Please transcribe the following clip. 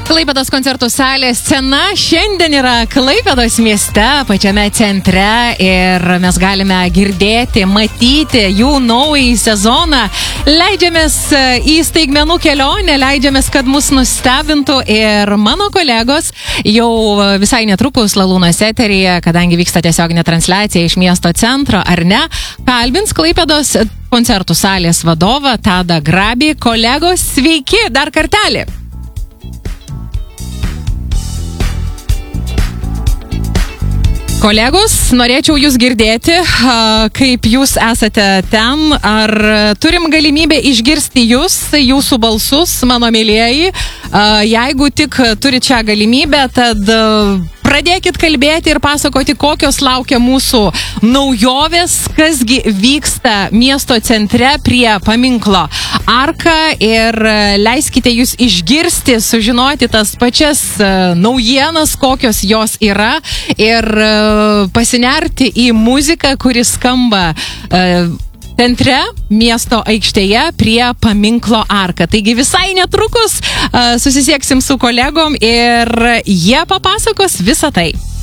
Klaipėdos koncertų salės scena šiandien yra Klaipėdos mieste, pačiame centre ir mes galime girdėti, matyti jų naująjį sezoną. Leidžiamės į staigmenų kelionę, leidžiamės, kad mus nustebintų ir mano kolegos jau visai netrukus Lalūnos eteryje, kadangi vyksta tiesioginė transliacija iš miesto centro, ar ne, kalbins Klaipėdos koncertų salės vadovą Tadą Grabį. Kolegos, sveiki dar kartelį! Kolegos, norėčiau jūs girdėti, kaip jūs esate ten, ar turim galimybę išgirsti jūs, jūsų balsus, mano mylėjai. Jeigu tik turite šią galimybę, tad pradėkit kalbėti ir pasakoti, kokios laukia mūsų naujovės, kasgi vyksta miesto centre prie paminklo Arka ir leiskite jūs išgirsti, sužinoti tas pačias naujienas, kokios jos yra ir pasinerti į muziką, kuri skamba centre, miesto aikštėje prie paminklo Arka. Taigi visai netrukus susisieksim su kolegom ir jie papasakos visą tai.